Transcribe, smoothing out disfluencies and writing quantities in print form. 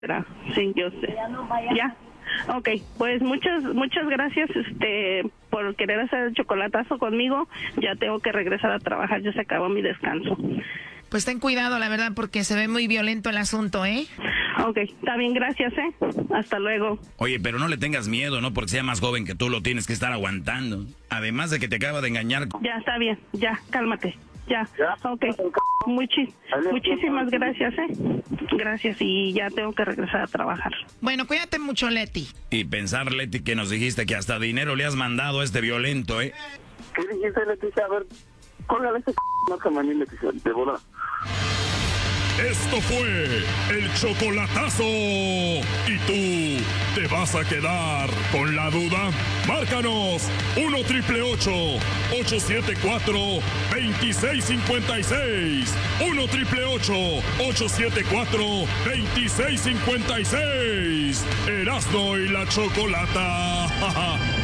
Sí, yo sé. Ya. Ok, pues muchas gracias por querer hacer el chocolatazo conmigo. Ya tengo que regresar a trabajar, ya se acabó mi descanso. Pues ten cuidado, la verdad, porque se ve muy violento el asunto, ¿eh? Ok, está bien, gracias, Hasta luego. Oye, pero no le tengas miedo, ¿no? Porque sea más joven que tú, lo tienes que estar aguantando. Además de que te acaba de engañar. Ya, está bien, ya, cálmate. Ya, ok. Muchísimas gracias, Gracias, y ya tengo que regresar a trabajar. Bueno, cuídate mucho, Leti. Y pensar, Leti, que nos dijiste que hasta dinero le has mandado a este violento, ¿eh? ¿Qué dijiste, Leticia? A ver, córgale ese no que me Leticia, de bola. Esto fue el chocolatazo. ¿Y tú te vas a quedar con la duda? Márcanos 1-888-874-2656. 1-888-874-2656. Erasmo y la Chocolata.